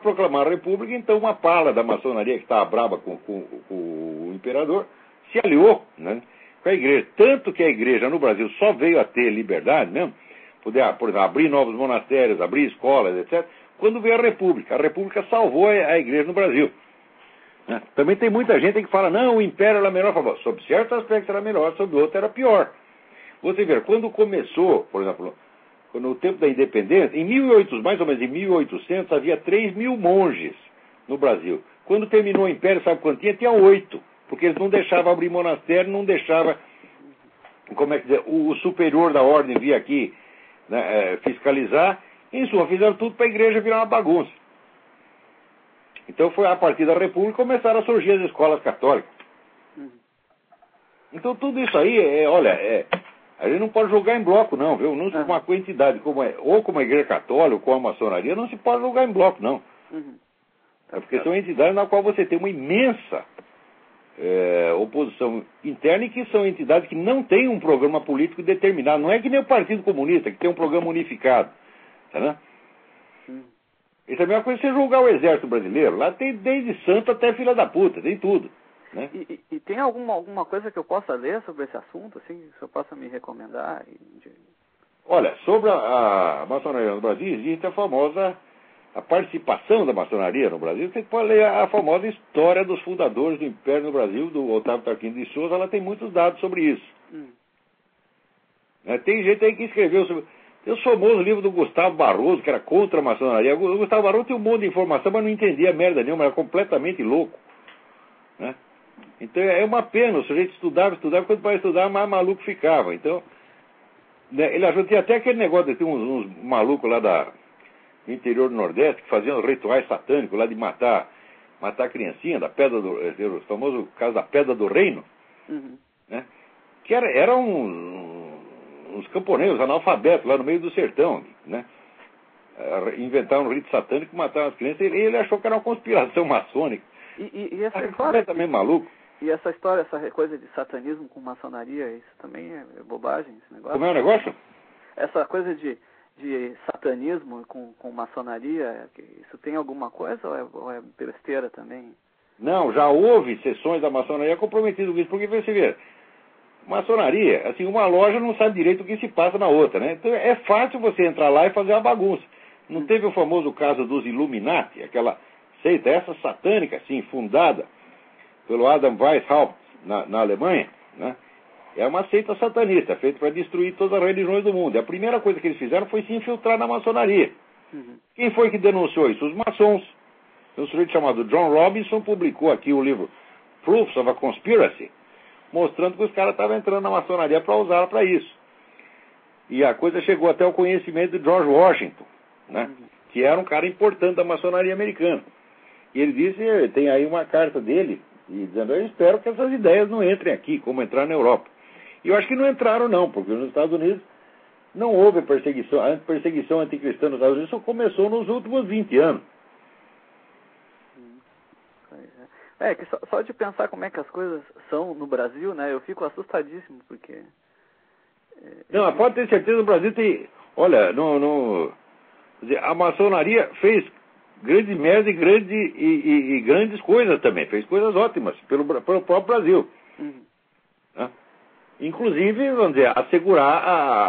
proclamar a república, então uma pala da maçonaria que estava brava com o imperador se aliou, né, com a igreja. Tanto que a igreja no Brasil só veio a ter liberdade mesmo, poder, por exemplo, abrir novos monastérios, abrir escolas, etc., quando veio a república. A república salvou a igreja no Brasil. Né? Também tem muita gente que fala, não, o império era melhor. Sob certos aspectos era melhor, sob outro era pior. Você vê, quando começou, por exemplo, no tempo da independência, mais ou menos em 1800, havia 3 mil monges no Brasil. Quando terminou o império, sabe quanto tinha? Tinha 8, porque eles não deixavam abrir monastério, não deixavam, como é que dizer, o superior da ordem vir aqui, né, fiscalizar. Em suma, fizeram tudo para a igreja virar uma bagunça. Então foi a partir da República que começaram a surgir as escolas católicas. Então tudo isso aí, a gente não pode julgar em bloco, não, viu? Não se uma entidade ou como a Igreja Católica, ou como a maçonaria, não se pode julgar em bloco, não. Porque são entidades na qual você tem uma imensa oposição interna e que são entidades que não têm um programa político determinado. Não é que nem o Partido Comunista, que tem um programa unificado. Tá, né? Isso é a mesma coisa que você julgar o Exército Brasileiro. Lá tem desde santo até filha da puta, tem tudo. Né? E tem alguma coisa que eu possa ler sobre esse assunto, assim, que o senhor possa me recomendar? Olha, sobre a maçonaria no Brasil, existe a participação da maçonaria no Brasil. Você pode ler a famosa história dos fundadores do Império no Brasil, do Otávio Tarquínio de Souza. Ela tem muitos dados sobre isso. Tem gente aí que escreveu sobre... Tem o famoso livro do Gustavo Barroso, que era contra a maçonaria. O Gustavo Barroso tem um monte de informação, mas não entendia merda nenhuma, era completamente louco. Né? Então é uma pena, o sujeito estudava, quando para estudar, mais maluco ficava. Então, né, ele ajudou, tinha até aquele negócio de ter uns malucos lá do interior do Nordeste, que faziam rituais satânicos lá de matar a criancinha, da pedra o famoso caso da Pedra do Reino, né, que eram uns camponeses, analfabetos, lá no meio do sertão, né, inventaram um rito satânico, mataram as crianças, e ele achou que era uma conspiração maçônica. E essa história... completamente maluco. E essa história, essa coisa de satanismo com maçonaria, isso também é bobagem, esse negócio? Como é o negócio? Essa coisa de satanismo com maçonaria, isso tem alguma coisa ou é besteira também? Não, já houve sessões da maçonaria comprometidas com isso, porque você vê, maçonaria, assim, uma loja não sabe direito o que se passa na outra, né? Então é fácil você entrar lá e fazer uma bagunça. Não teve o famoso caso dos Illuminati, aquela seita, essa satânica, assim, fundada pelo Adam Weishaupt na Alemanha, né? É uma seita satanista, feita para destruir todas as religiões do mundo. E a primeira coisa que eles fizeram foi se infiltrar na maçonaria. Quem foi que denunciou isso? Os maçons. Um sujeito chamado John Robinson publicou aqui o livro Proofs of a Conspiracy, mostrando que os caras estavam entrando na maçonaria para usá-la para isso. E a coisa chegou até o conhecimento de George Washington, né? Que era um cara importante da maçonaria americana. E ele disse, tem aí uma carta dele, e dizendo, eu espero que essas ideias não entrem aqui, como entrar na Europa. E eu acho que não entraram não, porque nos Estados Unidos não houve perseguição, a perseguição anticristã nos Estados Unidos só começou nos últimos 20 anos. Que só de pensar como é que as coisas são no Brasil, né, eu fico assustadíssimo, porque... Não, pode ter certeza, no Brasil tem... Olha, a maçonaria fez grande merda e grandes coisas também, fez coisas ótimas pelo próprio Brasil. Né? Inclusive, vamos dizer, assegurar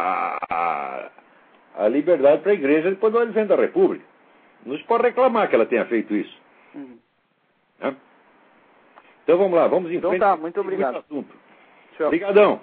a liberdade para a igreja depois do advento da República. Não se pode reclamar que ela tenha feito isso. Né? Então vamos lá, vamos em frente. Então tá, muito obrigado. Obrigadão.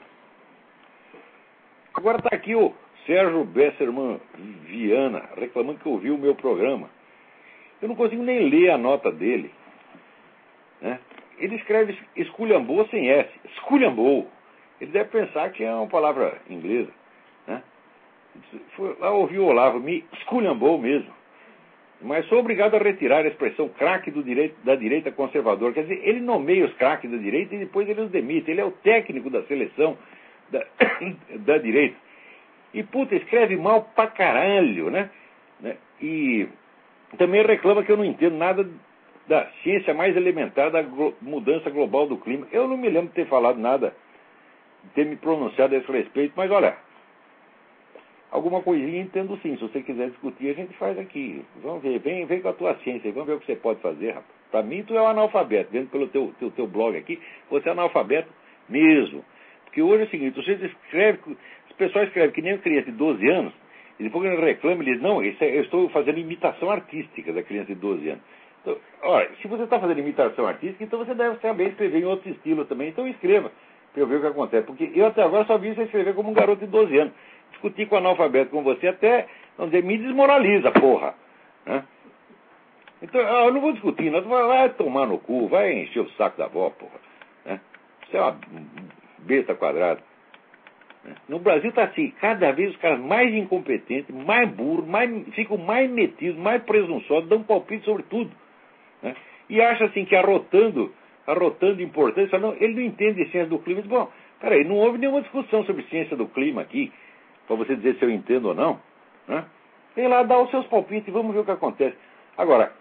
Agora está aqui o Sérgio Besserman Viana, reclamando que ouviu o meu programa. Eu não consigo nem ler a nota dele. Né? Ele escreve esculhambou sem S. Esculhambou. Ele deve pensar que é uma palavra inglesa. Né? Foi lá ouviu o Olavo, me esculhambou mesmo. Mas sou obrigado a retirar a expressão craque da direita conservadora. Quer dizer, ele nomeia os craques da direita e depois ele os demite. Ele é o técnico da seleção da direita. E, puta, escreve mal pra caralho, né? E também reclama que eu não entendo nada da ciência mais elementar da mudança global do clima. Eu não me lembro de ter falado nada, de ter me pronunciado a esse respeito, mas olha, alguma coisinha entendo sim. Se você quiser discutir, a gente faz aqui. Vamos ver, vem com a tua ciência, vamos ver o que você pode fazer, rapaz. Para mim, tu é um analfabeto. Vendo pelo teu blog aqui, você é analfabeto mesmo. Porque hoje é o seguinte, você escreve, o pessoal escreve que nem uma criança de 12 anos, e depois ele reclama, ele diz, não, eu estou fazendo imitação artística da criança de 12 anos. Então, olha, se você está fazendo imitação artística, então você deve também escrever em outro estilo também. Então escreva, para eu ver o que acontece. Porque eu até agora só vi você escrever como um garoto de 12 anos. Discutir com o analfabeto com você até, vamos dizer, me desmoraliza, porra. Né? Então, eu não vou discutir, não. Vai tomar no cu, vai encher o saco da avó, porra. Né? Isso é uma besta quadrada. Né? No Brasil está assim, cada vez os caras mais incompetentes, mais burros, ficam mais metidos, mais presunçosos, dão palpite sobre tudo. Né? E acha assim que arrotando importância, não, ele não entende de ciência do clima. Diz, bom, peraí, não houve nenhuma discussão sobre ciência do clima aqui, para você dizer se eu entendo ou não. Né? Tem lá, dá os seus palpites e vamos ver o que acontece. Agora,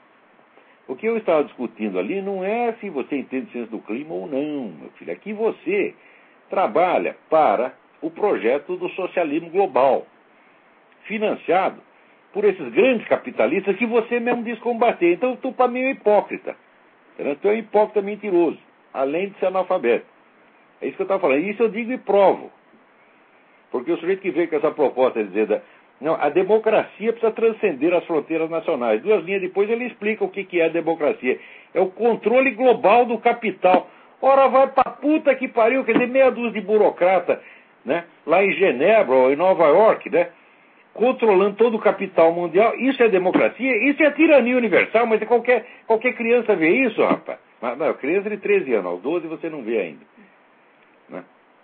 o que eu estava discutindo ali não é se você entende ciência do clima ou não, meu filho. É que você trabalha para o projeto do socialismo global, financiado por esses grandes capitalistas que você mesmo diz combater. Então, tu para mim é um hipócrita. Tu é um hipócrita mentiroso, além de ser analfabeto. É isso que eu estava falando. Isso eu digo e provo. Porque o sujeito que veio com essa proposta de dizer, não, a democracia precisa transcender as fronteiras nacionais. 2 linhas depois ele explica o que é a democracia. É o controle global do capital. Ora, vai pra puta que pariu, quer dizer, meia dúzia de burocrata, né, lá em Genebra ou em Nova York, né, controlando todo o capital mundial. Isso é democracia? Isso é tirania universal, mas qualquer criança vê isso, rapaz. Mas, não, criança de 13 anos, aos 12 você não vê ainda. Né?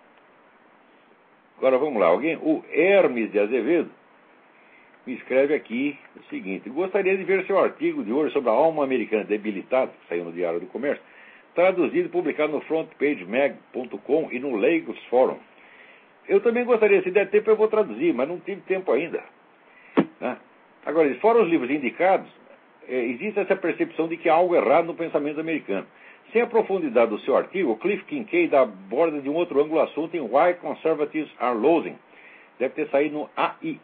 Agora vamos lá, o Hermes de Azevedo me escreve aqui o seguinte: gostaria de ver seu artigo de hoje sobre a alma americana debilitada, que saiu no Diário do Comércio, traduzido e publicado no frontpagemag.com e no Lagos Forum. Eu também gostaria, se der tempo eu vou traduzir, mas não tive tempo ainda. Né? Agora, fora os livros indicados, existe essa percepção de que há algo errado no pensamento americano. Sem a profundidade do seu artigo, Cliff Kincaid aborda de um outro ângulo o assunto em Why Conservatives Are Losing. Deve ter saído no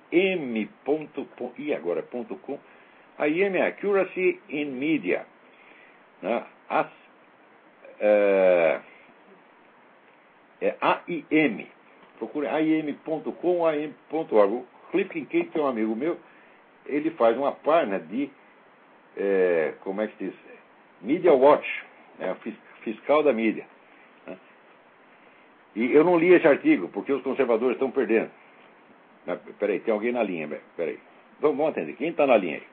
aim.com. AIM é Accuracy in Media. Né? É AIM. Procure aim.com, aim.org. O Cliff Kincaid, que é um amigo meu, ele faz uma página de, como é que se diz? Media Watch, fiscal da mídia. Né? E eu não li esse artigo, porque os conservadores estão perdendo. Peraí, tem alguém na linha, peraí. Vamos atender. Quem está na linha aí?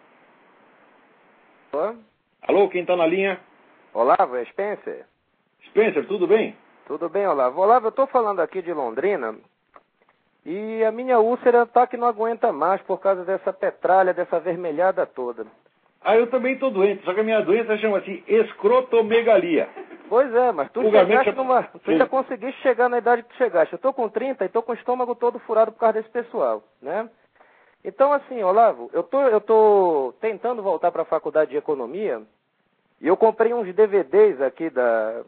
Alô? Alô, quem está na linha? Olavo, é Spencer? Spencer, tudo bem? Tudo bem, Olavo. Olavo, eu estou falando aqui de Londrina e a minha úlcera tá que não aguenta mais por causa dessa petralha, dessa vermelhada toda. Ah, eu também estou doente, só que a minha doença chama-se escrotomegalia. Pois é, mas tu já conseguiste chegar na idade que tu chegaste. Eu estou com 30 e estou com o estômago todo furado por causa desse pessoal, né? Então, assim, Olavo, eu tô tentando voltar para a faculdade de economia e eu comprei uns DVDs aqui da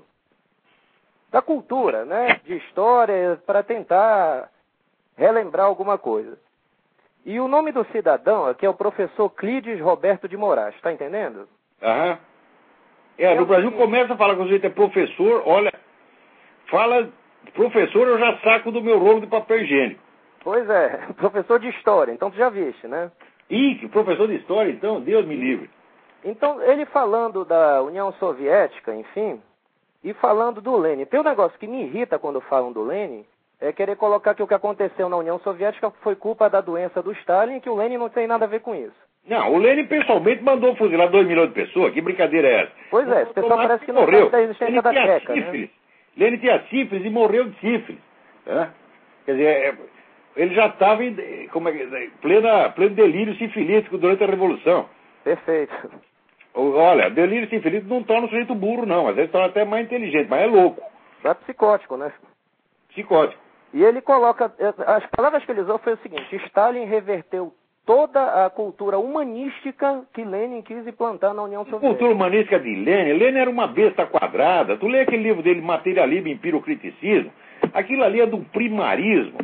cultura, né? De história, para tentar relembrar alguma coisa. E o nome do cidadão aqui é o professor Clídes Roberto de Moraes, tá entendendo? Aham. No Brasil começa a falar que o sujeito é professor, olha, fala professor, eu já saco do meu rolo de papel higiênico. Pois é, professor de história, então tu já viste, né? Que professor de história, então, Deus me livre. Então, ele falando da União Soviética, enfim, e falando do Lênin. Tem um negócio que me irrita quando falam do Lênin, é querer colocar que o que aconteceu na União Soviética foi culpa da doença do Stalin e que o Lênin não tem nada a ver com isso. Não, o Lênin pessoalmente mandou fuzilar 2 milhões de pessoas. Que brincadeira é essa? Pois é, esse pessoal parece que não sabe da existência da Tcheca, né? Lênin tinha sífilis e morreu de sífilis. Né? Quer dizer, ele já estava em pleno delírio sifilítico durante a Revolução. Perfeito. Olha, delírio sifilítico não torna o sujeito burro, não. Às vezes torna até mais inteligente, mas é louco. É psicótico, né? Psicótico. E ele coloca... As palavras que ele usou foi o seguinte: Stalin reverteu toda a cultura humanística que Lenin quis implantar na União Soviética. Cultura humanística de Lenin? Lenin era uma besta quadrada. Tu lê aquele livro dele, Materialismo e Empirocriticismo, aquilo ali é do primarismo.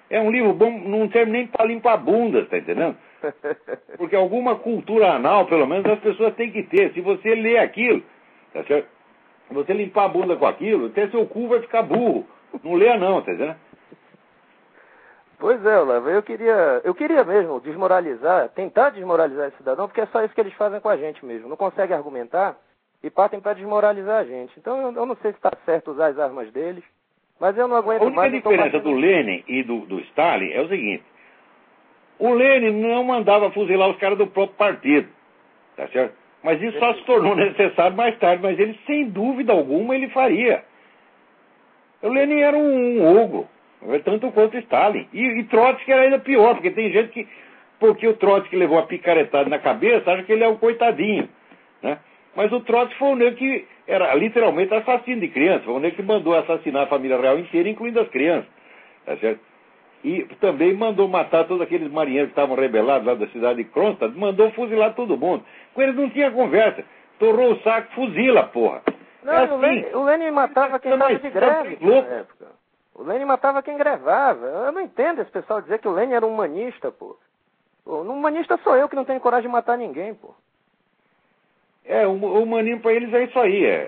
É um livro bom, não serve nem para limpar a bunda, tá entendendo? Porque alguma cultura anal, pelo menos, as pessoas têm que ter. Se você ler aquilo, tá certo? Se você limpar a bunda com aquilo, até seu cu vai ficar burro. Não leia não, tá entendendo? Pois é, Olavo, eu queria mesmo desmoralizar, tentar desmoralizar esse cidadão, porque é só isso que eles fazem com a gente mesmo. Não conseguem argumentar e partem para desmoralizar a gente. Então eu não sei se está certo usar as armas deles, mas eu não aguento mais. A única diferença do Lenin e do Stalin é o seguinte: o Lenin não mandava fuzilar os caras do próprio partido, tá certo? Mas isso só se tornou necessário mais tarde, mas ele, sem dúvida alguma, ele faria. O Lenin era um ogro, tanto quanto Stalin. E Trotsky era ainda pior, porque tem gente que, porque o Trotsky levou a picaretada na cabeça, acha que ele é um coitadinho, né? Mas o Trotsky foi o negro que era literalmente assassino de crianças, foi o negro que mandou assassinar a família real inteira, incluindo as crianças, tá certo? E também mandou matar todos aqueles marinheiros que estavam rebelados lá da cidade de Kronstadt, mandou fuzilar todo mundo. Com eles não tinha conversa. Torrou o saco, fuzila, porra. Não, é assim. O Lenin matava quem estava de greve na época. O Lenin matava quem grevava. Eu não entendo esse pessoal dizer que o Lenin era um humanista, pô. Um humanista sou eu que não tenho coragem de matar ninguém, pô. O humanismo para eles é isso aí, É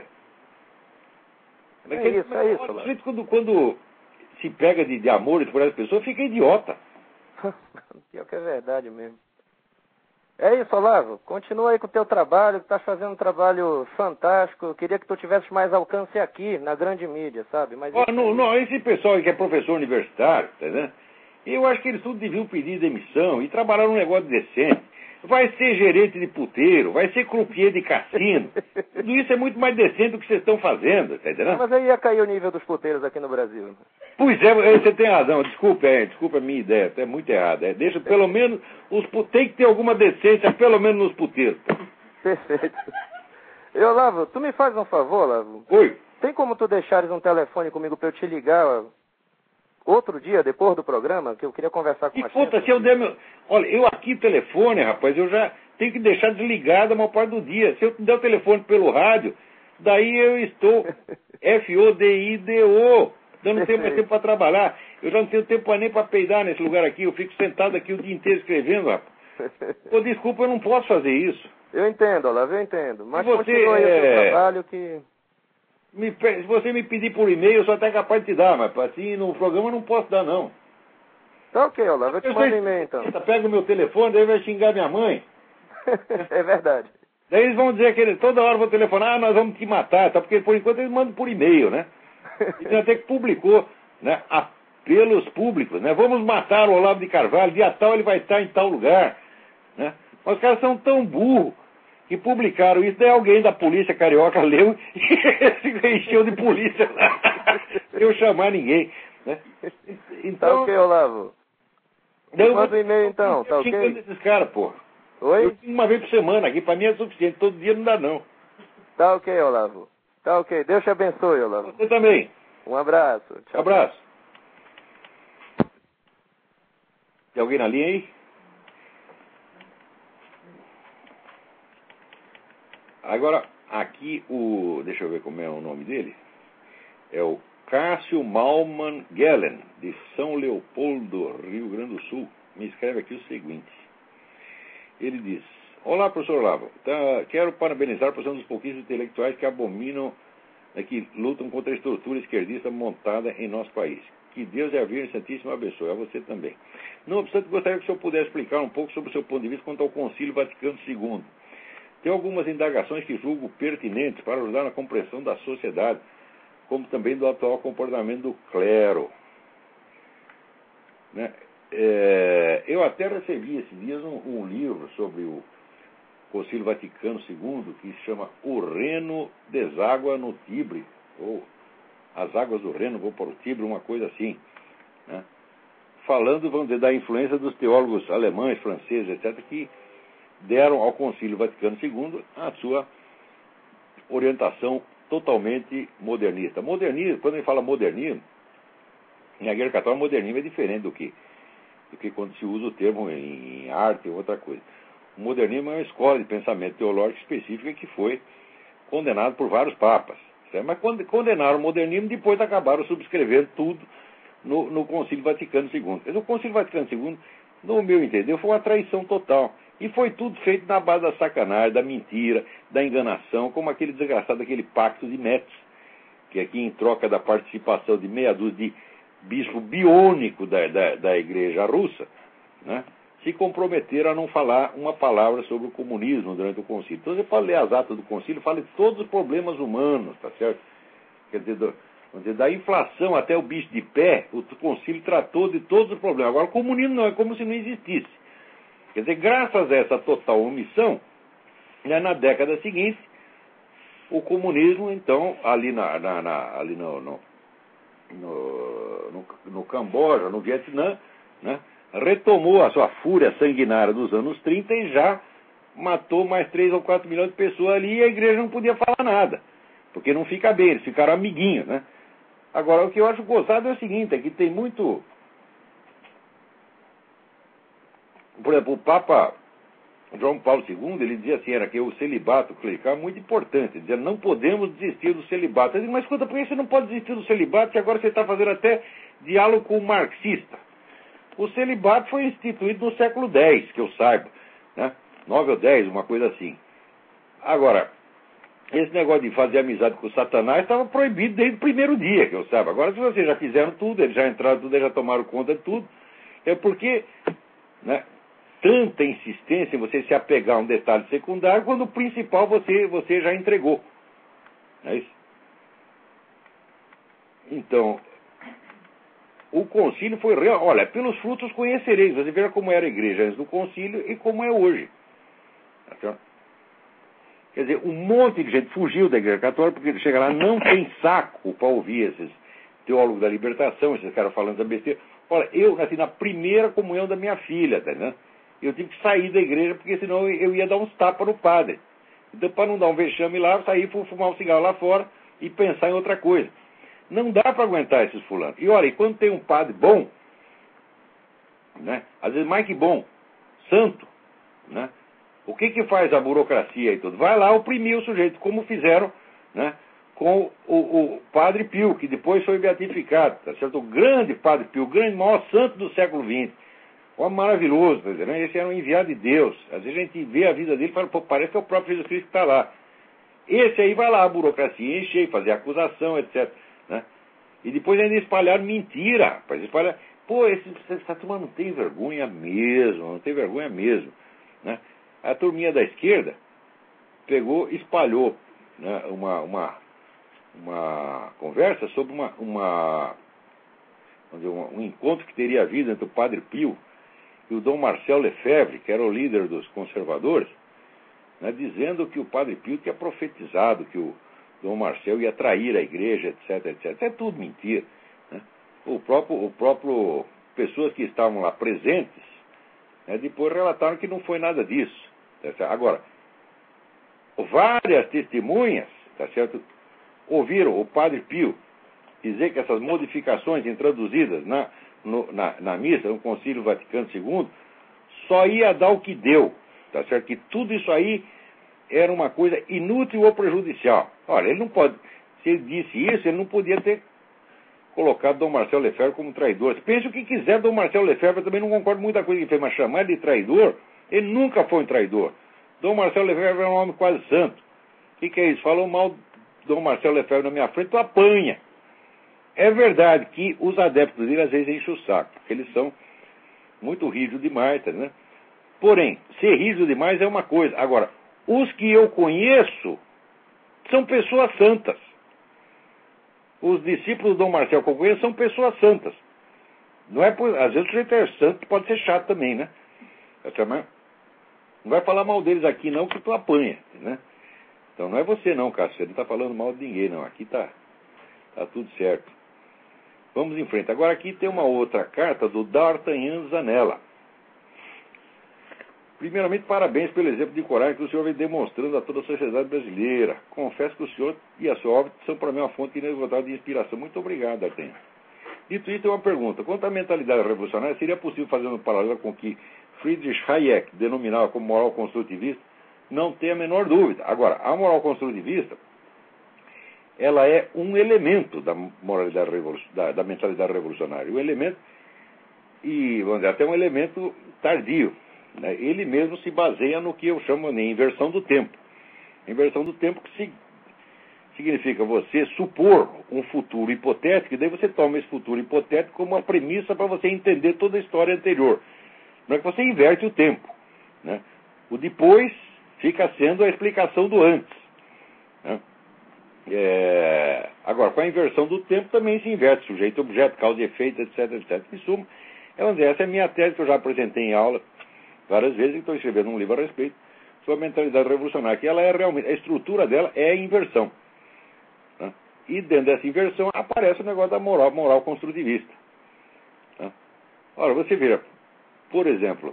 isso. Quando se pega de amores por essa pessoa, fica idiota. Pior que é verdade mesmo. É isso, Olavo. Continua aí com o teu trabalho, que estás fazendo um trabalho fantástico. Eu queria que tu tivesse mais alcance aqui, na grande mídia, sabe? Mas esse pessoal que é professor universitário, tá vendo? Eu acho que eles tudo deviam pedir demissão e trabalhar num negócio decente. Vai ser gerente de puteiro, vai ser croupier de cassino. Tudo isso é muito mais decente do que vocês estão fazendo, tá entendendo? Mas aí ia cair o nível dos puteiros aqui no Brasil. Pois é, você tem razão. Desculpa a minha ideia, é muito errada. Deixa pelo menos, tem que ter alguma decência, pelo menos nos puteiros. Perfeito. E Olavo, tu me faz um favor, Olavo? Oi. Tem como tu deixares um telefone comigo para eu te ligar outro dia, depois do programa, que eu queria conversar com a puta, se eu der meu... Olha, eu aqui telefone, rapaz, eu já tenho que deixar desligado a maior parte do dia. Se eu der o telefone pelo rádio, daí eu estou FODIDO. Eu não tenho mais tempo para trabalhar. Eu já não tenho tempo nem para peidar nesse lugar aqui. Eu fico sentado aqui o dia inteiro escrevendo, rapaz. Pô, desculpa, eu não posso fazer isso. Eu entendo, Olavo, eu entendo. Mas continua aí o seu trabalho que... Se você me pedir por e-mail, eu sou até capaz de te dar, mas assim, no programa eu não posso dar, não. Tá ok, Olavo, eu te mando e-mail, então. Pega o meu telefone, daí vai xingar minha mãe. É verdade. Daí eles vão dizer que toda hora eu vou telefonar, nós vamos te matar, tá? Porque por enquanto eles mandam por e-mail, né? E até que publicou, né, apelos públicos, né? Vamos matar o Olavo de Carvalho, dia tal ele vai estar em tal lugar, né? Mas os caras são tão burros que publicaram isso, daí alguém da polícia carioca leu e se encheu de polícia lá, sem eu chamar ninguém, né? Então, tá ok, Olavo. Manda um e-mail então, tá ok? Esses caras, porra. Oi? Eu tenho uma vez por semana aqui, pra mim é suficiente, todo dia não dá não. Tá ok, Olavo. Tá ok, Deus te abençoe, Olavo. Você também. Um abraço. Tchau. Abraço. Tem alguém na linha aí? Agora, aqui deixa eu ver como é o nome dele. É o Cássio Malman Gellen, de São Leopoldo, Rio Grande do Sul. Me escreve aqui o seguinte. Ele diz: olá, professor Olavo. Quero parabenizar por ser um dos pouquíssimos intelectuais que abominam, que lutam contra a estrutura esquerdista montada em nosso país. Que Deus e a Virgem Santíssima abençoe. A você também. Não obstante, gostaria que o senhor pudesse explicar um pouco sobre o seu ponto de vista quanto ao Concílio Vaticano II. Tem algumas indagações que julgo pertinentes para ajudar na compreensão da sociedade, como também do atual comportamento do clero. Né? Eu até recebi esses dias um livro sobre o Concílio Vaticano II, que se chama O Reno Deságua no Tibre, ou As Águas do Reno vão para o Tibre, uma coisa assim. Né? Falando, vamos dizer, da influência dos teólogos alemães, franceses, etc., que deram ao Concílio Vaticano II a sua orientação totalmente modernista. Modernismo, quando a gente fala modernismo, em Igreja Católica, modernismo é diferente do que quando se usa o termo em arte ou outra coisa. O modernismo é uma escola de pensamento teológico específica que foi condenado por vários papas. Certo? Mas condenaram o modernismo, depois acabaram subscrevendo tudo no Concílio Vaticano II. Mas o Concílio Vaticano II, no meu entender, foi uma traição total. E foi tudo feito na base da sacanagem, da mentira, da enganação, como aquele desgraçado, aquele pacto de Metz, que aqui em troca da participação de meia dúzia de bispo biônico da igreja russa, né, se comprometeram a não falar uma palavra sobre o comunismo durante o concílio. Então você pode ler as atas do concílio, fala de todos os problemas humanos, tá certo? Quer dizer, da inflação até o bicho de pé, o concílio tratou de todos os problemas. Agora o comunismo não, é como se não existisse. Quer dizer, graças a essa total omissão, né, na década seguinte, o comunismo, então, ali no Camboja, no Vietnã, né, retomou a sua fúria sanguinária dos anos 30 e já matou mais 3 ou 4 milhões de pessoas ali, e a igreja não podia falar nada, porque não fica bem, eles ficaram amiguinhos, né? Agora, o que eu acho gozado é o seguinte, é que tem muito... Por exemplo, o Papa João Paulo II, ele dizia assim, era que o celibato clerical é muito importante. Ele dizia, não podemos desistir do celibato. Eu digo, mas escuta, por que você não pode desistir do celibato se agora você está fazendo até diálogo com o marxista? O celibato foi instituído no século X, que eu saiba, né? 9 ou 10, uma coisa assim. Agora, esse negócio de fazer amizade com o Satanás estava proibido desde o primeiro dia, que eu saiba. Agora, se vocês já fizeram tudo, eles já entraram tudo, eles já tomaram conta de tudo, é porque, né, tanta insistência em você se apegar a um detalhe secundário, quando o principal você já entregou. Não é isso? Então, o concílio foi real. Olha, pelos frutos conhecereis. Você veja como era a igreja antes do concílio e como é hoje. Quer dizer, um monte de gente fugiu da igreja católica porque chega lá, não tem saco para ouvir esses teólogos da libertação, esses caras falando da besteira. Olha, eu nasci na primeira comunhão da minha filha, tá vendo? Eu tive que sair da igreja, porque senão eu ia dar uns tapas no padre. Então, para não dar um vexame lá, eu saí e fui fumar um cigarro lá fora e pensar em outra coisa. Não dá para aguentar esses fulanos. E olha, quando tem um padre bom, né, às vezes mais que bom, santo, né, o que faz a burocracia e tudo? Vai lá oprimir o sujeito, como fizeram, né, com o Padre Pio, que depois foi beatificado, tá certo? O grande Padre Pio, o grande, maior santo do século XX. Ó, maravilhoso, tá dizendo? Esse era um enviado de Deus. Às vezes a gente vê a vida dele e fala, pô, parece que é o próprio Jesus Cristo que está lá. Esse aí vai lá, a burocracia encher, fazer acusação, etc. Né? E depois ainda espalhar mentira, rapaz. Espalhar, pô, essa turma não tem vergonha mesmo, não tem vergonha mesmo. Né? A turminha da esquerda pegou, espalhou, né, uma conversa sobre um encontro que teria havido entre o Padre Pio e o Dom Marcel Lefebvre, que era o líder dos conservadores, né, dizendo que o Padre Pio tinha profetizado que o Dom Marcel ia trair a igreja, etc, etc. É tudo mentira. Né? O próprio pessoas que estavam lá presentes, né, depois relataram que não foi nada disso. Tá certo? Agora, várias testemunhas, tá certo, ouviram o Padre Pio dizer que essas modificações introduzidas na missa, no Concílio Vaticano II, só ia dar o que deu, tá certo? Que tudo isso aí era uma coisa inútil ou prejudicial. Olha, ele não pode, se ele disse isso, ele não podia ter colocado Dom Marcel Lefebvre como traidor. Pense o que quiser, Dom Marcel Lefebvre, eu também não concordo com muita coisa que ele fez, mas chamar ele de traidor, ele nunca foi um traidor. Dom Marcel Lefebvre é um homem quase santo. O que é isso? Falou mal Dom Marcel Lefebvre na minha frente, tu apanha. É verdade que os adeptos dele às vezes enchem o saco, porque eles são muito rígidos demais, tá, né? Porém, ser rígido demais é uma coisa. Agora, os que eu conheço são pessoas santas. Os discípulos do Dom Marcel que eu conheço são pessoas santas. Não é por, às vezes o sujeito é santo, pode ser chato também, né? Não vai falar mal deles aqui não, que tu apanha, né? Então não é você não, Cássio, você não está falando mal de ninguém não, aqui tá tudo certo. Vamos em frente. Agora aqui tem uma outra carta do D'Artagnan Zanella. Primeiramente, parabéns pelo exemplo de coragem que o senhor vem demonstrando a toda a sociedade brasileira. Confesso que o senhor e a sua obra são para mim uma fonte inesgotável de inspiração. Muito obrigado, D'Artagnan. Dito isso, tem uma pergunta. Quanto à mentalidade revolucionária, seria possível fazer um paralelo com o que Friedrich Hayek denominava como moral construtivista? Não tem a menor dúvida. Agora, a moral construtivista ela é um elemento da moralidade da mentalidade revolucionária. Um elemento, e vamos dizer, até um elemento tardio. Né? Ele mesmo se baseia no que eu chamo de inversão do tempo. Inversão do tempo que significa você supor um futuro hipotético, e daí você toma esse futuro hipotético como uma premissa para você entender toda a história anterior. Não é que você inverte o tempo. Né? O depois fica sendo a explicação do antes. Né? Agora, com a inversão do tempo também se inverte sujeito, objeto, causa e efeito, etc, etc. Em suma, essa é a minha tese que eu já apresentei em aula várias vezes e estou escrevendo um livro a respeito sobre a mentalidade revolucionária, que ela é realmente, a estrutura dela é a inversão. Né? E dentro dessa inversão aparece o negócio da moral construtivista. Né? Ora, você vê, por exemplo,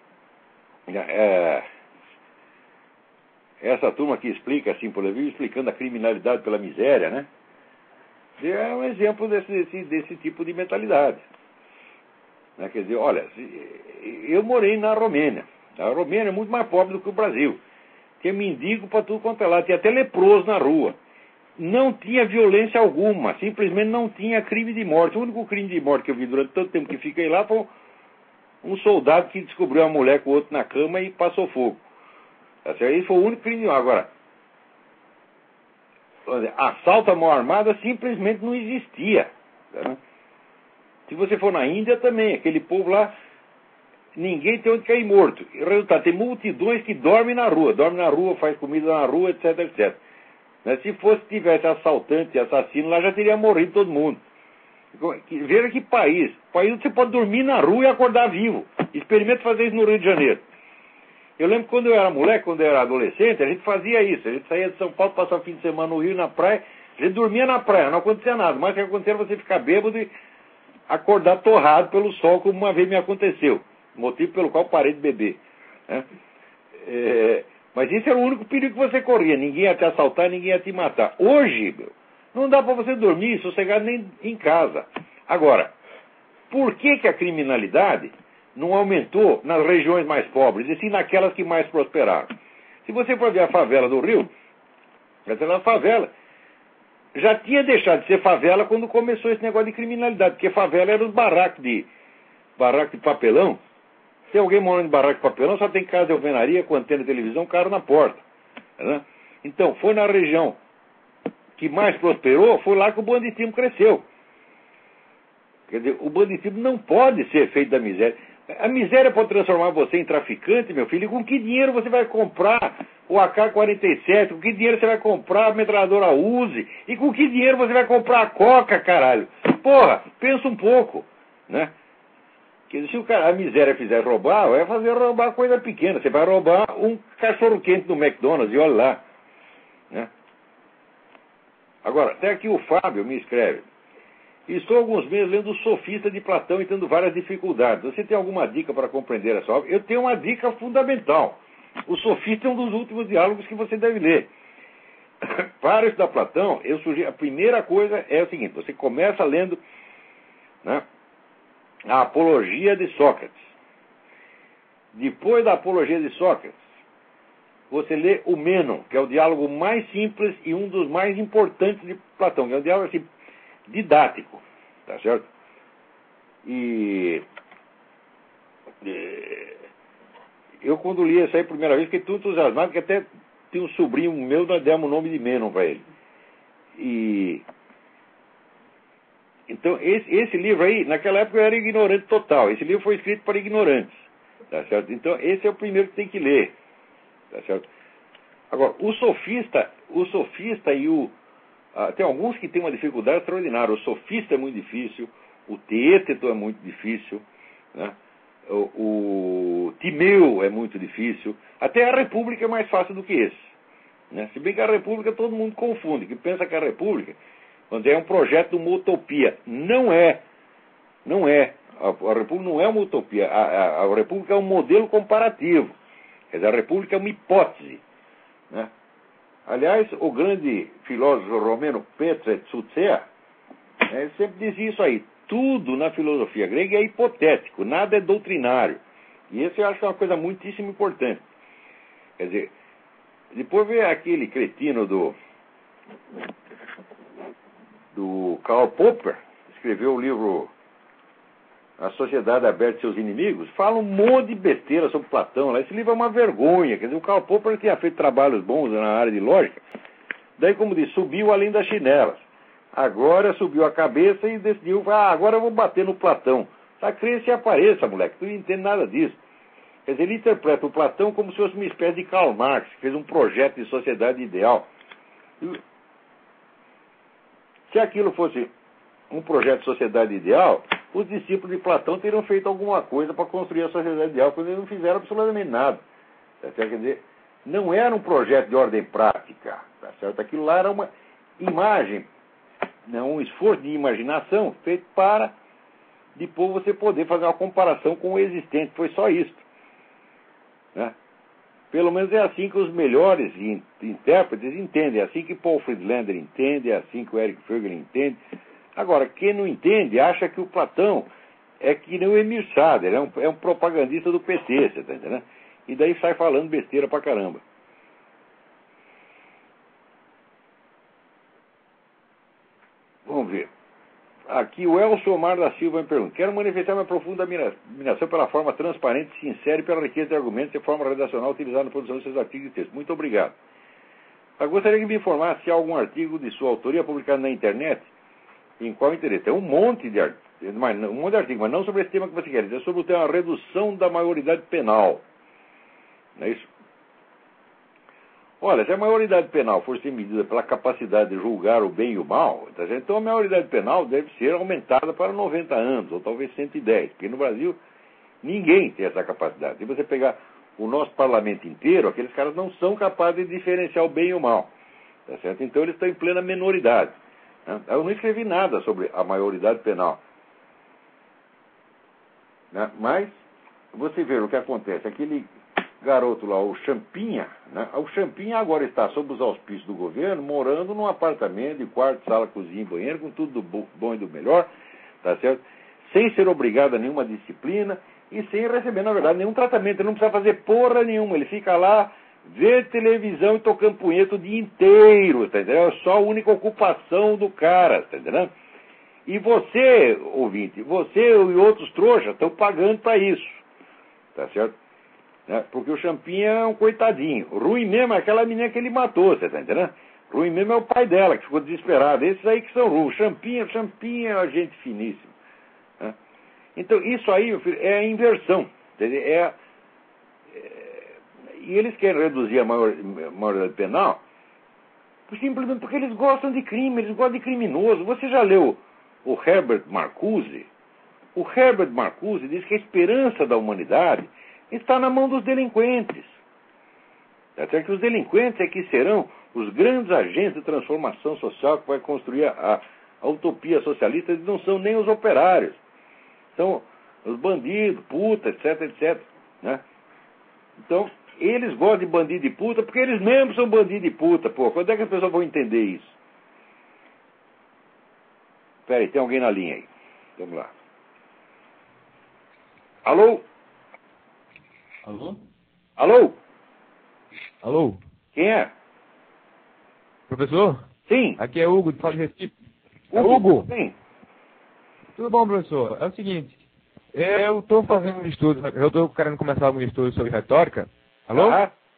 essa turma que explica assim, por exemplo, explicando a criminalidade pela miséria, né? É um exemplo desse tipo de mentalidade. Né? Quer dizer, olha, eu morei na Romênia. A Romênia é muito mais pobre do que o Brasil. Tinha mendigo para tudo quanto é lá, tinha até leproso na rua. Não tinha violência alguma, simplesmente não tinha crime de morte. O único crime de morte que eu vi durante tanto tempo que fiquei lá foi um soldado que descobriu uma mulher com o outro na cama e passou fogo. Esse foi o único crime de morte. Agora, assalto à mão armada simplesmente não existia. Né? Se você for na Índia também, aquele povo lá, ninguém tem onde cair morto. E o resultado, tem multidões que dormem na rua, faz comida na rua, etc, etc. Né? Se tivesse assaltante e assassino, lá já teria morrido todo mundo. Veja que país onde você pode dormir na rua e acordar vivo. Experimenta fazer isso no Rio de Janeiro. Eu lembro que quando eu era moleque, quando eu era adolescente, a gente fazia isso. A gente saía de São Paulo, passava o fim de semana no Rio, na praia, a gente dormia na praia, não acontecia nada. Mas o que acontecia era você ficar bêbado e acordar torrado pelo sol, como uma vez me aconteceu. Motivo pelo qual parei de beber. Né? Mas isso era o único perigo que você corria. Ninguém ia te assaltar, ninguém ia te matar. Hoje, não dá para você dormir sossegado nem em casa. Agora, por que a criminalidade não aumentou nas regiões mais pobres, e sim naquelas que mais prosperaram? Se você for ver a favela do Rio, a favela já tinha deixado de ser favela quando começou esse negócio de criminalidade, porque favela era os barracos de papelão. Se alguém morando em barraco de papelão, só tem casa de alvenaria, com antena de televisão, carro na porta. Né? Então, foi na região que mais prosperou, foi lá que o banditismo cresceu. Quer dizer, o banditismo não pode ser feito da miséria. A miséria pode transformar você em traficante, meu filho. E com que dinheiro você vai comprar o AK-47? Com que dinheiro você vai comprar a metralhadora Uzi? E com que dinheiro você vai comprar a Coca, caralho? Porra, pensa um pouco, né? Que se a miséria fizer roubar, vai fazer roubar coisa pequena. Você vai roubar um cachorro-quente do McDonald's e olha lá. Né? Agora, até aqui o Fábio me escreve. Estou há alguns meses lendo o Sofista de Platão e tendo várias dificuldades. Você tem alguma dica para compreender essa obra? Eu tenho uma dica fundamental. O Sofista é um dos últimos diálogos que você deve ler. Para estudar Platão, eu sugiro, a primeira coisa é o seguinte, você começa lendo, né, a Apologia de Sócrates. Depois da Apologia de Sócrates, você lê o Mênon, que é o diálogo mais simples e um dos mais importantes de Platão, que é um diálogo assim, didático, tá certo? E eu quando li isso aí a primeira vez, fiquei tão entusiasmado que até tinha um sobrinho meu, nós demos o nome de Mênon para ele. E então esse livro aí, naquela época eu era ignorante total. Esse livro foi escrito para ignorantes, tá certo? Então esse é o primeiro que tem que ler, tá certo? Agora, o sofista e tem alguns que têm uma dificuldade extraordinária. O Sofista é muito difícil, o Teéteto é muito difícil, né? O Timeu é muito difícil, até a República é mais fácil do que esse. Né? Se bem que a República todo mundo confunde, que pensa que a República é um projeto de uma utopia. Não é. A República não é uma utopia. A República é um modelo comparativo. Quer dizer, a República é uma hipótese. Né? Aliás, o grande filósofo romeno Petre Tsutsea sempre dizia isso aí. Tudo na filosofia grega é hipotético, nada é doutrinário. E isso eu acho que é uma coisa muitíssimo importante. Quer dizer, depois vem aquele cretino do Karl Popper, escreveu o livro A Sociedade Aberta e Seus Inimigos, fala um monte de besteira sobre Platão lá. Esse livro é uma vergonha. Quer dizer, o Karl Popper tinha feito trabalhos bons na área de lógica. Daí, como diz, subiu além das chinelas. Agora subiu a cabeça e decidiu, agora eu vou bater no Platão. A crença apareça, moleque, tu não entende nada disso. Quer dizer, ele interpreta o Platão como se fosse uma espécie de Karl Marx, que fez um projeto de sociedade ideal. Se aquilo fosse um projeto de sociedade ideal, os discípulos de Platão teriam feito alguma coisa para construir a sociedade ideal, quando eles não fizeram absolutamente nada. Tá certo? Quer dizer, não era um projeto de ordem prática. Tá certo? Aquilo lá era uma imagem, um esforço de imaginação feito para depois você poder fazer uma comparação com o existente. Foi só isso. Né? Pelo menos é assim que os melhores intérpretes entendem, é assim que Paul Friedlander entende, é assim que o Eric Fögel entende. Agora, quem não entende acha que o Platão é que nem o Emir Sader, é um propagandista do PT, você está entendendo? E daí sai falando besteira pra caramba. Vamos ver. Aqui o Elcio Omar da Silva me pergunta: quero manifestar minha profunda admiração pela forma transparente, sincera e pela riqueza de argumentos e forma redacional utilizada na produção de seus artigos e textos. Muito obrigado. Eu gostaria que me informasse se há algum artigo de sua autoria publicado na internet, em qual interesse. Tem um monte de artigos, mas não sobre esse tema que você quer dizer, sobre o tema redução da maioridade penal. Não é isso? Olha, se a maioridade penal for ser medida pela capacidade de julgar o bem e o mal, então a maioridade penal deve ser aumentada para 90 anos, ou talvez 110, porque no Brasil ninguém tem essa capacidade. Se você pegar o nosso parlamento inteiro, aqueles caras não são capazes de diferenciar o bem e o mal. Tá certo? Então eles estão em plena minoridade. Né? Eu não escrevi nada sobre a maioridade penal. Né? Mas você vê o que acontece. Aquele garoto lá, o Champinha, né? O Champinha agora está sob os auspícios do governo, morando num apartamento de quarto, sala, cozinha e banheiro, com tudo do bom e do melhor, tá certo? Sem ser obrigado a nenhuma disciplina e sem receber, na verdade, nenhum tratamento. Ele não precisa fazer porra nenhuma. Ele fica lá, vê televisão e tocando punheta o dia inteiro, tá entendendo? É só a única ocupação do cara, tá entendendo? E você, ouvinte, você e outros trouxas estão pagando para isso, tá certo? Porque o Champinha é um coitadinho. Ruim mesmo é aquela menina que ele matou, você tá entendendo? Ruim mesmo é o pai dela, que ficou desesperado. Esses aí que são ruins. Champinha é uma gente finíssima. Né? Então, isso aí, meu filho, é a inversão. E eles querem reduzir a maioridade penal simplesmente porque eles gostam de crime, eles gostam de criminoso. Você já leu o Herbert Marcuse? O Herbert Marcuse diz que a esperança da humanidade está na mão dos delinquentes. Até que os delinquentes é que serão os grandes agentes de transformação social que vai construir a utopia socialista. Eles não são nem os operários. São os bandidos, puta, etc, etc. Né? Então, eles gostam de bandido e puta porque eles mesmos são bandido e puta. Pô, quando é que as pessoas vão entender isso? Espera aí, tem alguém na linha aí. Vamos lá. Alô? Alô? Alô? Alô? Quem é? Professor? Sim. Aqui é Hugo, de Fala de Recife. Hugo? Sim. Tudo bom, professor? É o seguinte, eu estou fazendo um estudo, eu estou querendo começar algum estudo sobre retórica. Alô?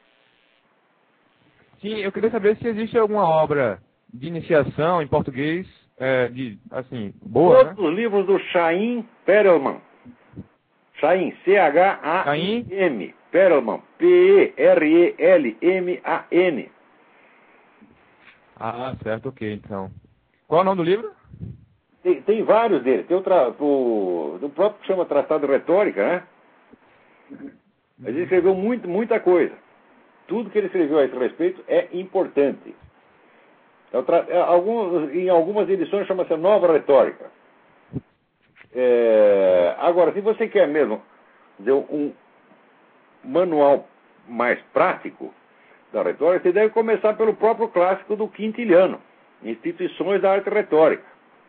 Sim, eu queria saber se existe alguma obra de iniciação em português, boa, Todos os livros do Chaim Perelman. Chaim, C-H-A-I-M, Perelman, P-E-R-E-L-M-A-N. Ah, certo, ok, então. Qual é o nome do livro? Tem vários deles. Tem do próprio que chama Tratado de Retórica, né? Ele escreveu muita coisa. Tudo que ele escreveu a esse respeito é importante. Em algumas edições chama-se Nova Retórica. Agora, se você quer mesmo um manual mais prático da retórica, você deve começar pelo próprio clássico do Quintiliano, Instituições da Arte Retórica.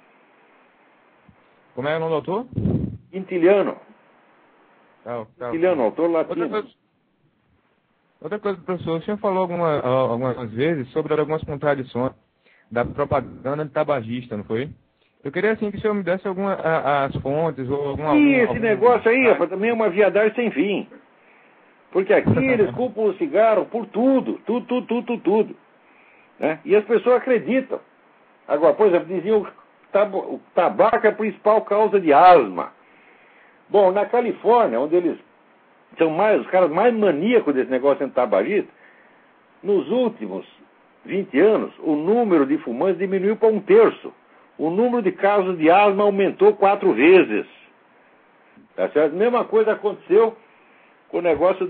Como é o nome do autor? Quintiliano. Quintiliano, autor latino. Outra coisa, professor, o senhor falou algumas vezes sobre algumas contradições da propaganda tabagista, não foi? Eu queria, assim, que o senhor me desse as fontes ou alguma... E esse negócio aí, rapaz, também é uma viadagem sem fim. Porque aqui eles culpam o cigarro por tudo. Tudo. Né? E as pessoas acreditam. Agora, por exemplo, diziam o tabaco é a principal causa de asma. Bom, na Califórnia, onde eles são os caras mais maníacos desse negócio de tabagista, nos últimos 20 anos, o número de fumantes diminuiu para 1/3. O número de casos de asma aumentou 4 vezes. Tá certo? Mesma coisa aconteceu com o negócio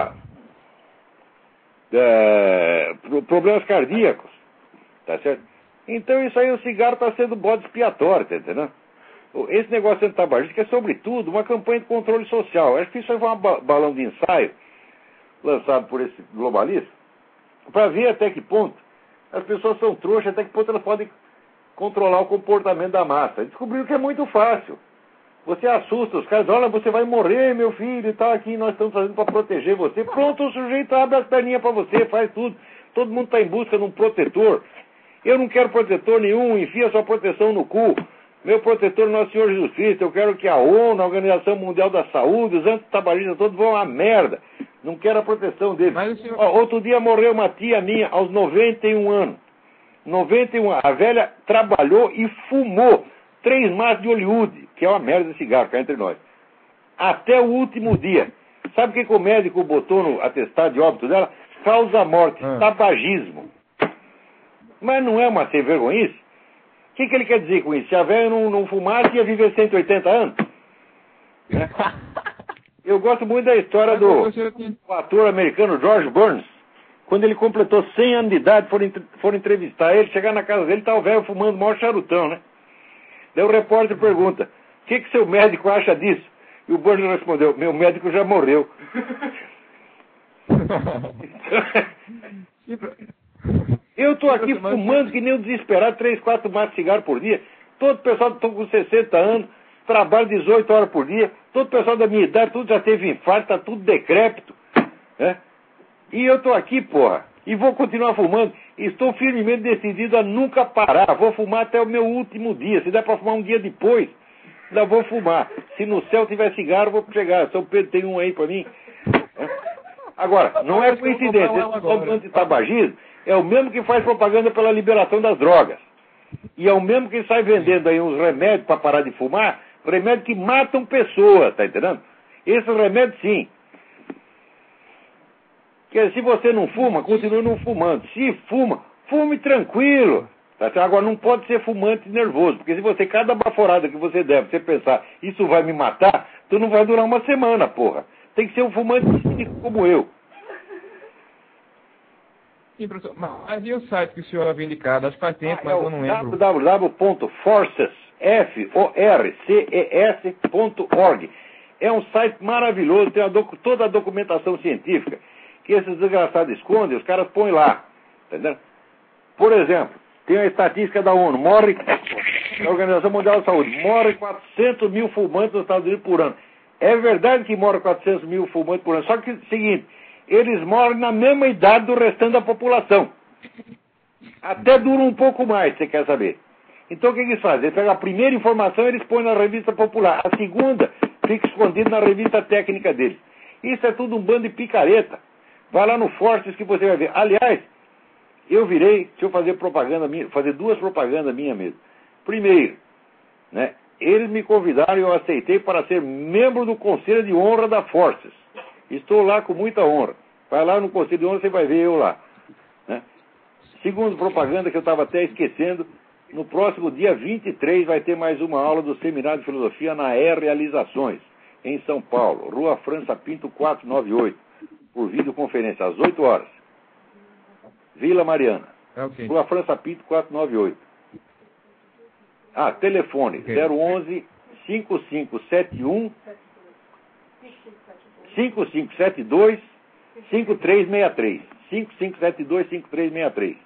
problemas cardíacos. Tá certo? Então isso aí, o cigarro está sendo bode expiatório, tá entendendo? Esse negócio de tabagista é, sobretudo, uma campanha de controle social. Acho que isso aí foi um balão de ensaio lançado por esse globalista para ver até que ponto as pessoas são trouxas, até que ponto elas podem controlar o comportamento da massa. Descobriram que é muito fácil. Você assusta os caras, olha, você vai morrer, meu filho, e tal, aqui nós estamos fazendo para proteger você. Pronto, o sujeito abre as perninhas para você, faz tudo. Todo mundo está em busca de um protetor. Eu não quero protetor nenhum, enfia sua proteção no cu. Meu protetor é Nosso Senhor Jesus Cristo. Eu quero que a ONU, a Organização Mundial da Saúde, os antitabagistas todos vão à merda. Não quero a proteção deles. Mas o senhor... Outro dia morreu uma tia minha aos 91 anos. 91 anos. A velha trabalhou e fumou 3 maços de Hollywood, que é uma merda de cigarro, cá entre nós. Até o último dia. Sabe o que o médico botou no atestado de óbito dela? Causa morte, tabagismo. Mas não é uma sem vergonhice? O que ele quer dizer com isso? Se a velha não fumasse, ia viver 180 anos? Né? Eu gosto muito da história do ator americano George Burns. Quando ele completou 100 anos de idade, foram entrevistar ele, chegar na casa dele, tá o velho fumando o maior charutão, né? Daí o repórter pergunta, o que seu médico acha disso? E o Burns respondeu, meu médico já morreu. Eu estou aqui fumando que nem um desesperado, 3, 4 maços de cigarro por dia. Todo o pessoal está com 60 anos, trabalha 18 horas por dia. Todo o pessoal da minha idade, tudo já teve infarto, está tudo decrépito. Né? E eu estou aqui, porra, e vou continuar fumando. Estou firmemente decidido a nunca parar. Vou fumar até o meu último dia. Se der para fumar um dia depois, ainda vou fumar. Se no céu tiver cigarro, vou chegar. São Pedro tem um aí para mim. Agora, não é coincidência. Esse antitabagismo é o mesmo que faz propaganda pela liberação das drogas. E é o mesmo que sai vendendo aí uns remédios para parar de fumar, remédios que matam pessoas, tá entendendo? Esses remédios, sim. Porque se você não fuma, continue não fumando. Se fuma, fume tranquilo. Tá? Agora, não pode ser fumante nervoso, porque se você, cada baforada que você der, você pensar, isso vai me matar, tu não vai durar uma semana, porra. Tem que ser um fumante como eu. Sim, professor. Mas e o site que o senhor havia indicado? Acho que faz tempo, mas eu não lembro. www.forces.org. É um site maravilhoso, tem toda a documentação científica que esses desgraçados escondem, os caras põem lá. Entendeu? Por exemplo, tem a estatística da ONU, a Organização Mundial da Saúde, morre 400 mil fumantes nos Estados Unidos por ano. É verdade que morre 400 mil fumantes por ano, só que é o seguinte, eles morrem na mesma idade do restante da população. Até dura um pouco mais, você quer saber. Então o que eles fazem? Eles pegam a primeira informação e eles põem na revista popular. A segunda fica escondida na revista técnica deles. Isso é tudo um bando de picareta. Vai lá no Forces que você vai ver. Aliás, eu virei, deixa eu fazer propaganda minha, fazer 2 propagandas minhas mesmo. Primeiro, né, eles me convidaram e eu aceitei para ser membro do Conselho de Honra da Forces. Estou lá com muita honra. Vai lá no Conselho de Honra, você vai ver eu lá. Né? Segundo propaganda que eu estava até esquecendo, no próximo dia 23 vai ter mais uma aula do Seminário de Filosofia na Realizações, em São Paulo, Rua França Pinto 498, por videoconferência, às 8 horas. Vila Mariana. Okay. Rua França Pinto 498. Telefone, okay. 011 5571 5572 5363. 5572 5363.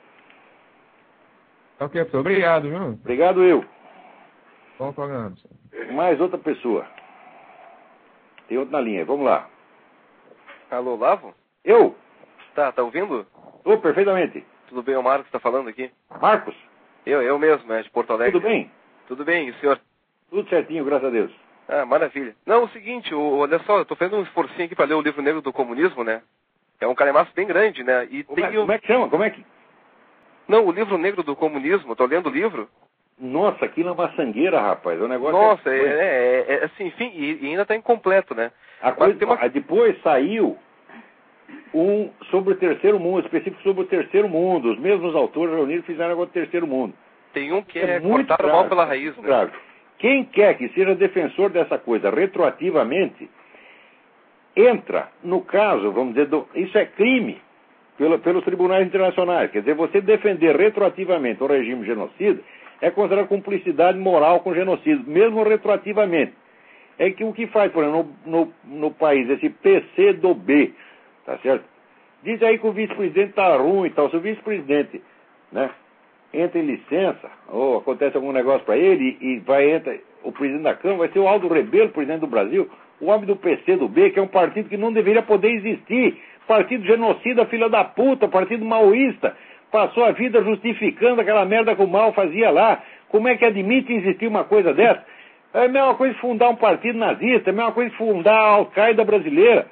Ok, professor. Obrigado, viu? Obrigado eu. Bom programa. Mais outra pessoa. Tem outro na linha. Vamos lá. Alô, Lavo? Eu? Tá ouvindo? Tô perfeitamente. Tudo bem, o Marcos está falando aqui? Marcos? Eu mesmo, de Porto Alegre. Tudo bem? Tudo bem, e o senhor? Tudo certinho, graças a Deus. Ah, maravilha. Não, o seguinte, olha só, eu tô fazendo um esforcinho aqui para ler o livro negro do comunismo, né? É um calhamaço bem grande, né? E como é que chama? Como é que... Não, o livro negro do comunismo, tô lendo o livro. Nossa, aquilo é uma sangueira, rapaz. O negócio Nossa, assim, enfim, e ainda tá incompleto, né? Depois saiu um sobre o terceiro mundo, específico sobre o terceiro mundo. Os mesmos autores reunidos fizeram agora o terceiro mundo. Tem um que cortar o mal pela raiz, né? Grave. Quem quer que seja defensor dessa coisa retroativamente, entra no caso, vamos dizer, isso é crime pelos tribunais internacionais. Quer dizer, você defender retroativamente o regime genocida é considerado cumplicidade moral com genocídio, mesmo retroativamente. É que o que faz, por exemplo, no país, esse PCdoB, tá certo? Diz aí que o vice-presidente está ruim e tal. Se o vice-presidente, né, entra em licença, ou acontece algum negócio para ele, e entra o presidente da Câmara, vai ser o Aldo Rebelo, presidente do Brasil, o homem do PCdoB, que é um partido que não deveria poder existir, partido genocida, filha da puta, partido maoísta, passou a vida justificando aquela merda que o Mao fazia lá. Como é que admite existir uma coisa dessa? É a mesma coisa de fundar um partido nazista, é a mesma coisa de fundar a Al-Qaeda brasileira.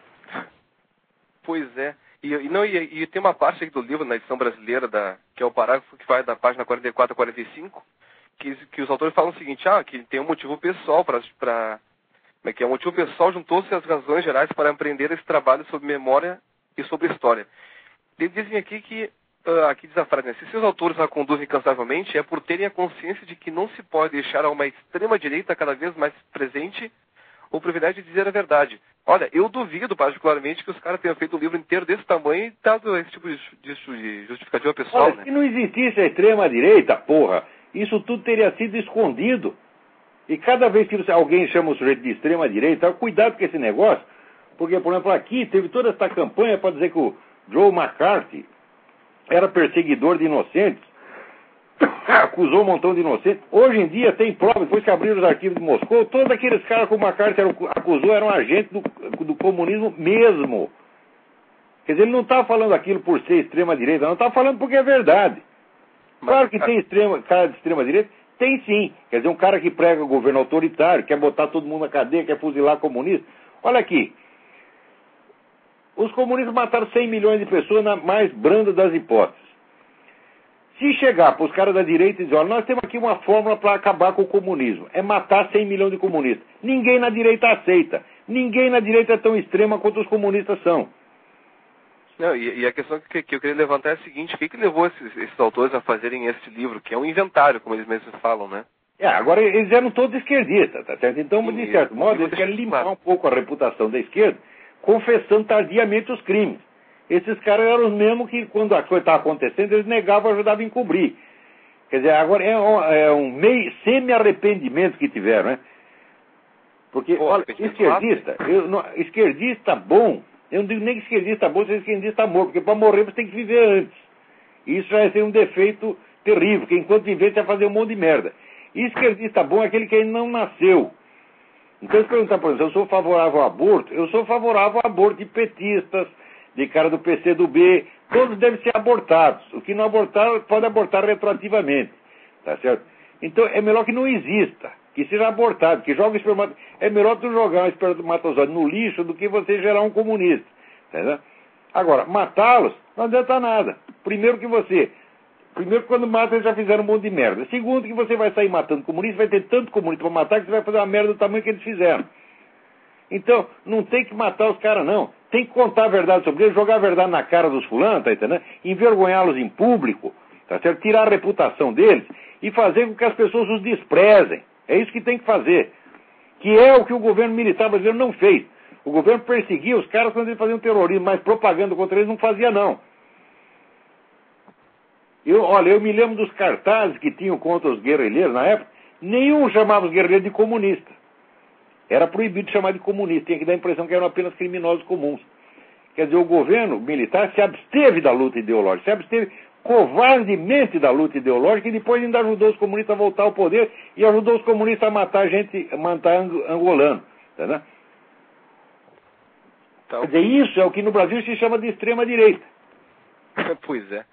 Pois é. E tem uma parte aqui do livro, na edição brasileira, que é o parágrafo que vai da página 44 a 45, que os autores falam o seguinte, que tem um motivo pessoal um motivo pessoal juntou-se às razões gerais para empreender esse trabalho sobre memória e sobre história. Eles dizem aqui que, aqui diz a frase, né, se os autores a conduzem incansavelmente, é por terem a consciência de que não se pode deixar a uma extrema-direita cada vez mais presente o privilégio de dizer a verdade. Olha, eu duvido particularmente que os caras tenham feito um livro inteiro desse tamanho e dado esse tipo de justificativa pessoal. Olha, né? Se não existisse a extrema-direita, porra, isso tudo teria sido escondido. E cada vez que alguém chama o sujeito de extrema-direita, cuidado com esse negócio, porque, por exemplo, aqui teve toda essa campanha para dizer que o Joe McCarthy era perseguidor de inocentes, acusou um montão de inocentes. Hoje em dia tem prova, depois que abriram os arquivos de Moscou, todos aqueles caras que o McCarthy acusou eram agentes do comunismo mesmo. Quer dizer, ele não está falando aquilo por ser extrema-direita, não está falando porque é verdade. Claro que tem cara de extrema-direita, tem sim. Quer dizer, um cara que prega o governo autoritário, quer botar todo mundo na cadeia, quer fuzilar comunista. Olha aqui, os comunistas mataram 100 milhões de pessoas na mais branda das hipóteses. Se chegar para os caras da direita e dizer, olha, nós temos aqui uma fórmula para acabar com o comunismo, é matar 100 milhões de comunistas. Ninguém na direita aceita. Ninguém na direita é tão extrema quanto os comunistas são. Não, e a questão que eu queria levantar é a seguinte, o que levou esses autores a fazerem esse livro, que é um inventário, como eles mesmos falam, né? Agora eles eram todos esquerdistas, tá certo? Então, de certo modo, eles querem limpar um pouco a reputação da esquerda, confessando tardiamente os crimes. Esses caras eram os mesmos que, quando a coisa estava acontecendo, eles negavam e ajudavam a encobrir. Quer dizer, agora é um meio semi-arrependimento que tiveram, né? Porque, olha, esquerdista bom, eu não digo nem que esquerdista bom, seja esquerdista morto, porque para morrer você tem que viver antes. Isso vai ser um defeito terrível, porque enquanto viver você vai fazer um monte de merda. E esquerdista bom é aquele que ainda não nasceu. Então, se perguntar, por exemplo, se eu sou favorável ao aborto, eu sou favorável ao aborto de petistas, de cara do PCdoB, todos devem ser abortados. O que não abortar, pode abortar retroativamente. Tá certo? Então, é melhor que não exista, que seja abortado, que jogue espermatozoide. É melhor tu jogar um espermatozoide no lixo do que você gerar um comunista. Tá certo? Agora, matá-los não adianta nada. Primeiro, quando mata, eles já fizeram um monte de merda. Segundo, que você vai sair matando comunistas, vai ter tanto comunista para matar que você vai fazer uma merda do tamanho que eles fizeram. Então, não tem que matar os caras, não. Tem que contar a verdade sobre eles, jogar a verdade na cara dos fulanos, tá entendendo? Envergonhá-los em público, tá certo? Tirar a reputação deles e fazer com que as pessoas os desprezem. É isso que tem que fazer. Que é o que o governo militar brasileiro não fez. O governo perseguia os caras quando eles faziam terrorismo, mas propaganda contra eles não fazia, não. Eu me lembro dos cartazes que tinham contra os guerrilheiros na época, nenhum chamava os guerrilheiros de comunista. Era proibido chamar de comunista, tinha que dar a impressão que eram apenas criminosos comuns. Quer dizer, o governo militar se absteve da luta ideológica, se absteve covardemente da luta ideológica e depois ainda ajudou os comunistas a voltar ao poder e ajudou os comunistas a matar angolano. Entendeu? Então, quer dizer, isso é o que no Brasil se chama de extrema-direita. Pois é.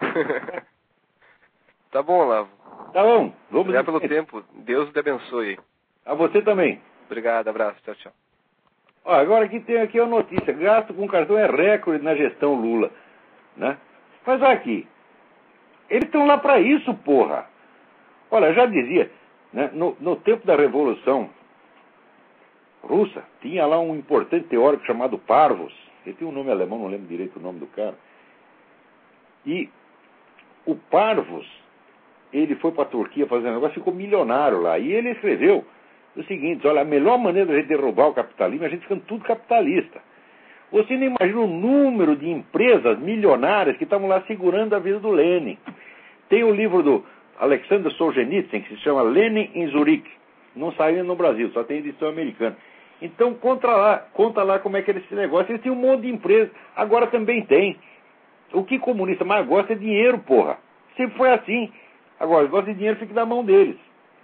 Tá bom, Olavo. Tá bom. Vamos obrigado pelo tempo. Deus te abençoe. A você também. Obrigado, abraço. Tchau, tchau. Ó, agora tem aqui a notícia. Gasto com cartão é recorde na gestão Lula. Né? Mas olha aqui. Eles estão lá para isso, porra. Olha, eu já dizia, né, no tempo da Revolução Russa, tinha lá um importante teórico chamado Parvus. Ele tem um nome alemão, não lembro direito o nome do cara. E o Parvus, ele foi para a Turquia fazer um negócio, ficou milionário lá. E ele escreveu o seguinte: olha, a melhor maneira da gente derrubar o capitalismo é a gente ficando tudo capitalista. Você não imagina o número de empresas milionárias que estavam lá segurando a vida do Lenin. Tem o livro do Alexander Solzhenitsyn, que se chama Lenin em Zurique. Não saiu no Brasil, só tem edição americana. Então, conta lá como é que era esse negócio. Eles tinham um monte de empresas, agora também tem. O que comunista mais gosta é dinheiro, porra. Sempre foi assim. Agora, gosta de dinheiro, fica na mão deles.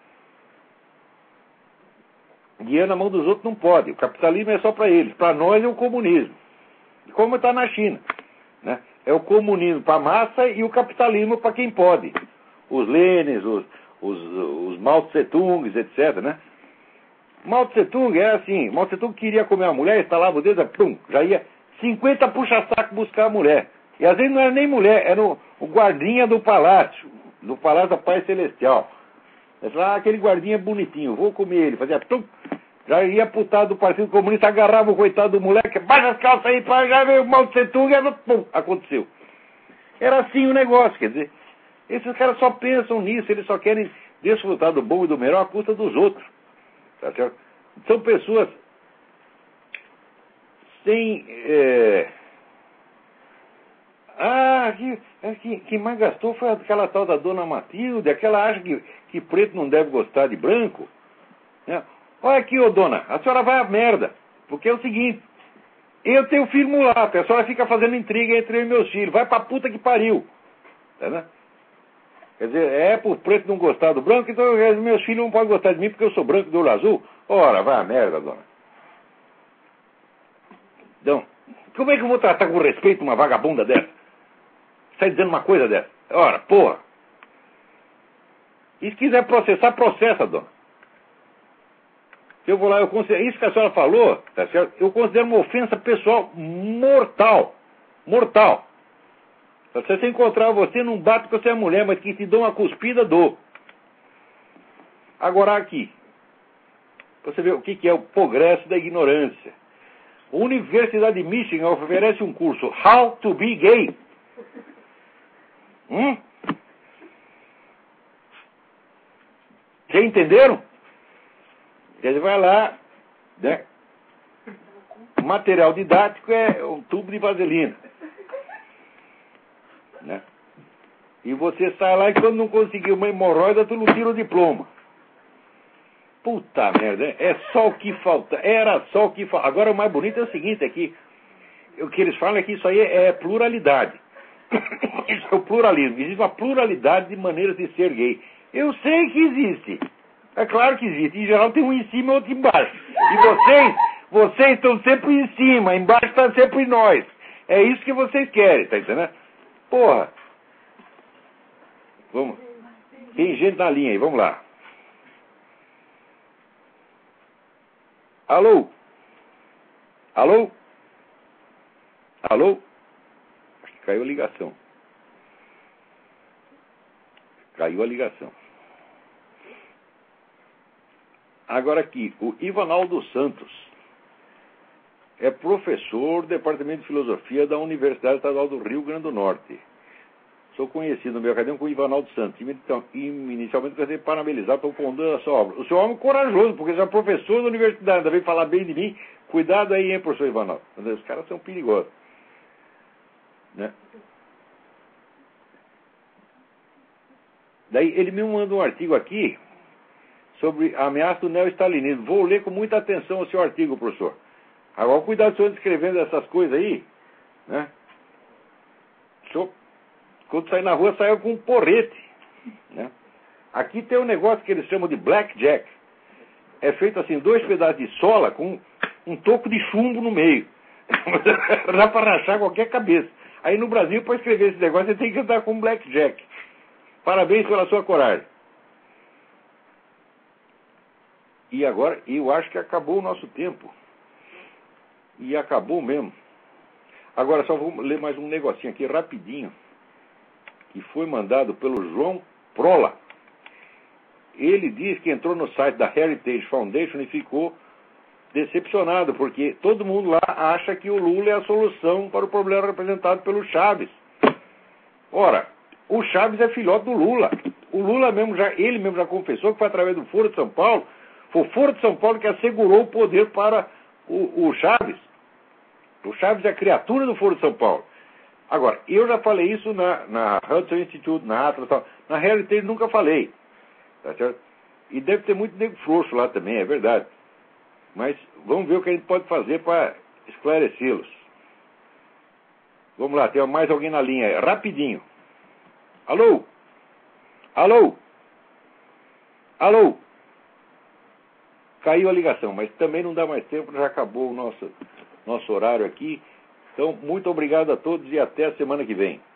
Dinheiro na mão dos outros não pode. O capitalismo é só para eles. Para nós é o comunismo. Como está na China. Né? É o comunismo para a massa e o capitalismo para quem pode. Os Lenins, os Mao Tse-tungs, etc. Né? Mao Tse-tung é assim. Mao Tse-tung queria comer a mulher, instalava o dedo, pum, já ia 50 puxa-saco buscar a mulher. E às vezes não era nem mulher, era o guardinha do Palácio da Paz Celestial. Ele falava, aquele guardinha é bonitinho, vou comer ele. Fazia tum, já ia pro tal do Partido Comunista, agarrava o coitado do moleque, baixa as calças aí, já veio o Mao Tse-tung, e pum, aconteceu. Era assim o negócio, quer dizer, esses caras só pensam nisso, eles só querem desfrutar do bom e do melhor à custa dos outros. Tá certo? São pessoas sem... que mais gastou foi aquela tal da Dona Matilde, aquela acha que preto não deve gostar de branco. Né? Olha aqui, ô dona, a senhora vai à merda, porque é o seguinte, eu tenho filho mulato, a senhora fica fazendo intriga entre eu e meus filhos, vai pra puta que pariu. Tá, né? Quer dizer, é por preto não gostar do branco, então meus filhos não podem gostar de mim porque eu sou branco de olho azul. Ora, vai à merda, dona. Então, como é que eu vou tratar com respeito uma vagabunda dessa? Sai dizendo uma coisa dessa? Ora, porra. E se quiser processar, processa, dona. Eu vou lá, isso que a senhora falou, tá certo? Eu considero uma ofensa pessoal mortal. Mortal. Se você encontrar você, não bate porque você é mulher, mas que te dou uma cuspida, dou. Agora aqui, você vê o que é o progresso da ignorância. A Universidade de Michigan oferece um curso, How to be Gay. Vocês entenderam? Ele vai lá, né? O material didático é um tubo de vaselina. Né? E você sai lá e quando não conseguiu uma hemorroida, tu não tira o diploma. Puta merda, é só o que falta. Era só o que falta. Agora o mais bonito é o seguinte, é que o que eles falam é que isso aí é pluralidade. Isso é o pluralismo. Existe uma pluralidade de maneiras de ser gay. Eu sei que existe. É claro que existe. Em geral tem um em cima e outro embaixo. E vocês estão sempre em cima, embaixo está sempre nós. É isso que vocês querem, tá entendendo? Porra. Vamos. Tem gente na linha aí, vamos lá. Alô? Alô? Alô? Acho que caiu a ligação. Caiu a ligação. Agora aqui, o Ivanaldo Santos é professor do Departamento de Filosofia da Universidade Estadual do Rio Grande do Norte. Sou conhecido no meu acadêmico como Ivanaldo Santos. Então, inicialmente, gostaria de parabenizar pelo condão da sua obra. O senhor é um homem corajoso, porque já é professor da universidade, ainda veio falar bem de mim. Cuidado aí, hein, professor Ivanaldo. Os caras são perigosos. Né? Daí ele me manda um artigo aqui sobre a ameaça do neo-stalinismo. Vou ler com muita atenção o seu artigo, professor. Agora, cuidado, senhor, escrevendo essas coisas aí, né? O senhor, quando sair na rua, saiu com um porrete, né? Aqui tem um negócio que eles chamam de blackjack. É feito assim, 2 pedaços de sola com um toco de chumbo no meio. Dá para rachar qualquer cabeça. Aí no Brasil, para escrever esse negócio, você tem que andar com blackjack. Parabéns pela sua coragem. E agora, eu acho que acabou o nosso tempo. E acabou mesmo. Agora, só vou ler mais um negocinho aqui, rapidinho, que foi mandado pelo João Prola. Ele diz que entrou no site da Heritage Foundation e ficou decepcionado, porque todo mundo lá acha que o Lula é a solução para o problema representado pelo Chaves. Ora, o Chaves é filhote do Lula. O Lula mesmo ele mesmo já confessou que foi através do Foro de São Paulo. Foi o Foro de São Paulo que assegurou o poder para o Chaves. O Chaves é a criatura do Foro de São Paulo. Agora, eu já falei isso na Hudson Institute, na Atlas, tal. Na Heritage nunca falei. Tá certo? E deve ter muito nego frouxo lá também, é verdade. Mas vamos ver o que a gente pode fazer para esclarecê-los. Vamos lá, tem mais alguém na linha aí. Rapidinho. Alô? Alô? Alô? Caiu a ligação, mas também não dá mais tempo, já acabou o nosso horário aqui. Então, muito obrigado a todos e até a semana que vem.